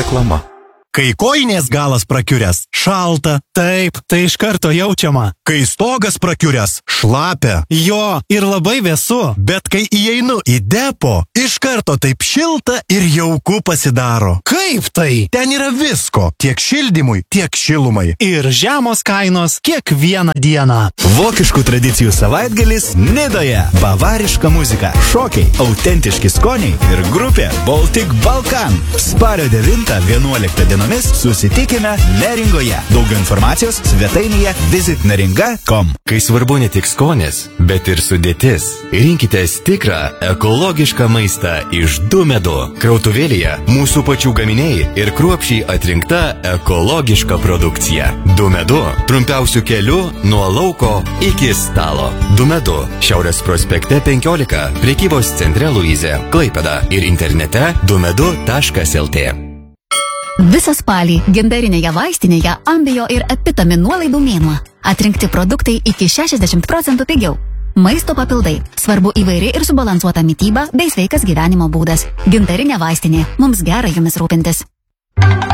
Reklama. Kai kojinės galas prakiuręs, šalta. Taip, tai iš karto jaučiama. Kai stogas prakiuręs, šlapia. Jo, ir labai vėsu. Bet kai įeinu į depo, iš karto taip šilta ir jauku pasidaro. Kaip tai? Ten yra visko, tiek šildymui, tiek šilumai. Ir žemos kainos kiekvieną dieną. Vokiškų tradicijų savaitgalis Nidoje. Bavariška muzika, šokiai, autentiški skoniai ir grupė Baltic Balkan. Spalio 9-11 dienomis susitikime Neringoje. Daugiau informacijos svetainėje visitneringa.com. Kai svarbu ne tik skonis, bet ir sudėtis. Rinkitės tikrą ekologišką maistą iš Dumedu. Krautuvėlėje mūsų pačių gaminiai ir kruopščiai atrinkta ekologiška produkcija. Dumedu – trumpiausių kelių nuo lauko iki stalo. Dumedu – Šiaurės prospekte 15, prekybos centre Luizė, Klaipėda ir internete dumedu.lt. Visą spalį gintarinėje vaistinėje Ambio ir Epitamin nuolaidų mėnuo. Atrinkti produktai iki 60% pigiau. Maisto papildai. Svarbu įvairi ir subalansuota mityba bei sveikas gyvenimo būdas. Gintarinė vaistinė. Mums gera jumis rūpintis.